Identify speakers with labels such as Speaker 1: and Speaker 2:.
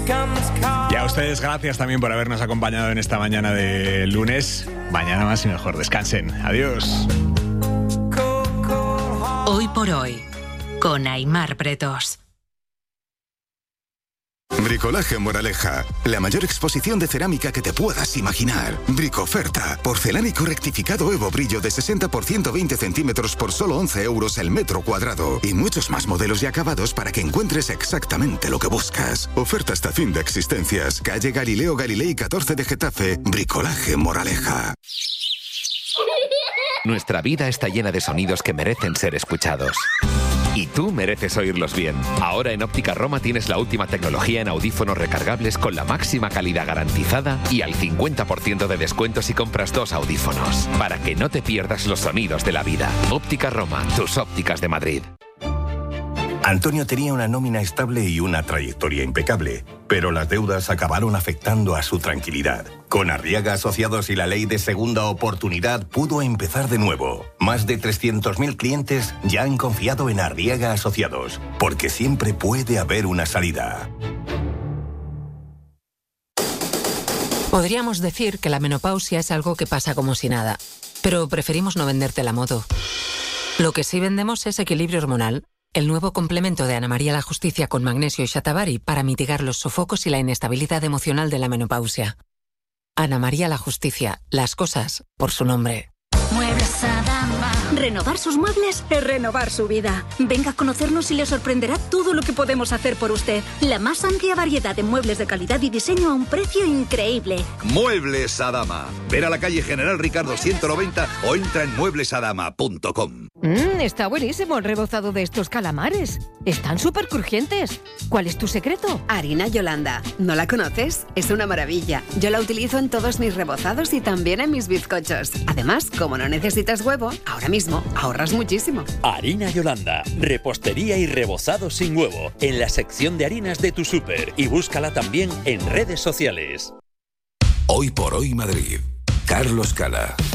Speaker 1: Y a ustedes gracias también por habernos acompañado en esta mañana de lunes. Mañana más y mejor. Descansen. Adiós.
Speaker 2: Hoy por hoy, con Aimar Pretos.
Speaker 3: Bricolaje Moraleja, la mayor exposición de cerámica que te puedas imaginar. Bricoferta, porcelánico rectificado Evo Brillo de 60 por 120 centímetros por solo 11 euros el metro cuadrado. Y muchos más modelos y acabados para que encuentres exactamente lo que buscas. Oferta hasta fin de existencias. Calle Galileo Galilei 14 de Getafe. Bricolaje Moraleja.
Speaker 4: Nuestra vida está llena de sonidos que merecen ser escuchados. Y tú mereces oírlos bien. Ahora en Óptica Roma tienes la última tecnología en audífonos recargables con la máxima calidad garantizada y al 50% de descuento si compras 2 audífonos. Para que no te pierdas los sonidos de la vida. Óptica Roma, tus ópticas de Madrid.
Speaker 5: Antonio tenía una nómina estable y una trayectoria impecable, pero las deudas acabaron afectando a su tranquilidad. Con Arriaga Asociados y la ley de segunda oportunidad pudo empezar de nuevo. Más de 300.000 clientes ya han confiado en Arriaga Asociados, porque siempre puede haber una salida.
Speaker 6: Podríamos decir que la menopausia es algo que pasa como si nada, pero preferimos no venderte la moto. Lo que sí vendemos es equilibrio hormonal. El nuevo complemento de Ana María la Justicia con magnesio y shatavari para mitigar los sofocos y la inestabilidad emocional de la menopausia. Ana María la Justicia, las cosas por su nombre.
Speaker 7: Muebles Adama. Renovar sus muebles es renovar su vida. Venga a conocernos y le sorprenderá todo lo que podemos hacer por usted. La más amplia variedad de muebles de calidad y diseño a un precio increíble.
Speaker 8: Muebles Adama. Ver a la calle General Ricardo 190 o entra en mueblesadama.com.
Speaker 9: Está buenísimo el rebozado de estos calamares. Están súper crujientes. ¿Cuál es tu secreto?
Speaker 10: Harina Yolanda. ¿No la conoces? Es una maravilla. Yo la utilizo en todos mis rebozados y también en mis bizcochos. Además, como no necesitas huevo, ahora mismo ahorras muchísimo.
Speaker 11: Harina Yolanda. Repostería y rebozado sin huevo. En la sección de harinas de tu súper. Y búscala también en redes sociales.
Speaker 12: Hoy por hoy Madrid. Carlos Cala.